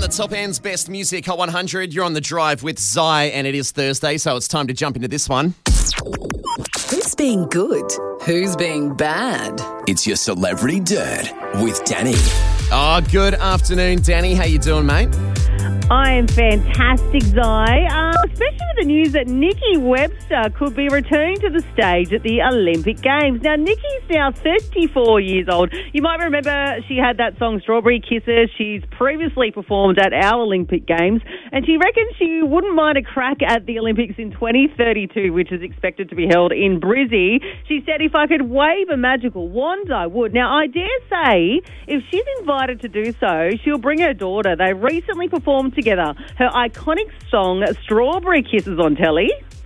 the Top End's Best Music Hot 100. You're on the drive with Zai, and it is Thursday, so it's time to jump into this one. Who's being good? Who's being bad? It's your Celebrity Dirt with Danny. Oh, good afternoon, Danny. How you doing, mate? I am fantastic, Zai. Especially with the news that Nikki Webster could be returning to the stage at the Olympic Games. Now, Nikki's now 34 years old. You might remember she had that song Strawberry Kisses. She's previously performed at our Olympic Games, and she reckons she wouldn't mind a crack at the Olympics in 2032, which is expected to be held in Brizzy. She said, if I could wave a magical wand, I would. Now, I dare say, if she's invited to do so, she'll bring her daughter. They recently performed together her iconic song Strawberry Kisses on telly.